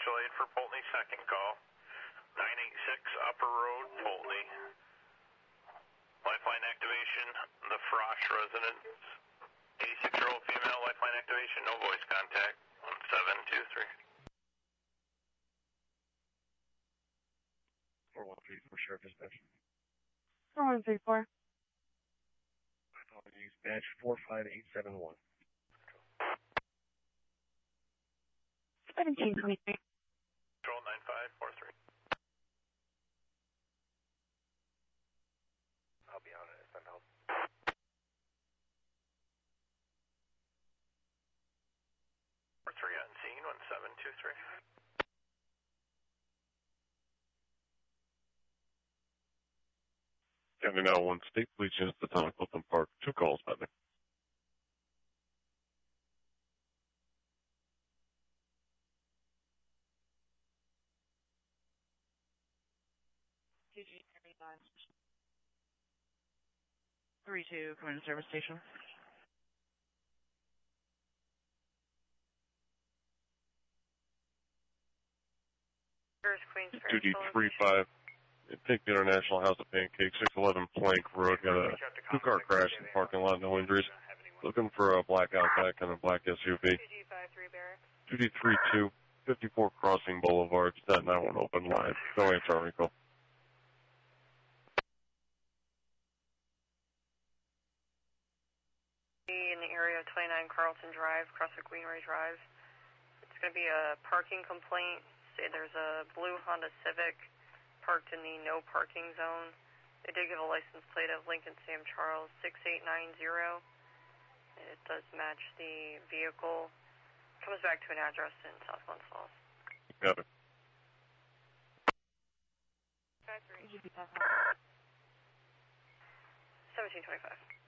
mutual aid for Polteny, second call. 986 Upper Road, Polteny. Lifeline activation, the Frosh residence. 86-year-old female, lifeline activation, no voice contact. 1723. 4134, Sheriff Dispatch. 4134. Apologies, badge 45871. 1723. Control 9543. I'll be on it if I'm help. 43 on scene, 1723. County now 1 State Police units to town of Clifton Park. 2 calls pending. PG 32, coming to service station. Queens Duty 35. Take the International House of Pancakes, 611 Plank Road. Got a 2-car crash in the parking lot, no injuries. Looking for a black Outback and a black SUV. Duty 32, 54 Crossing Boulevard, Staten Island open line. No answer, Rico. In the area of 29 Carlton Drive, across the Greenway Drive. It's going to be a parking complaint. Say there's a blue Honda Civic parked in the no parking zone. They did give a license plate of Lincoln Sam Charles 6890. It does match the vehicle. Comes back to an address in South Glens Falls. Got it. 1725.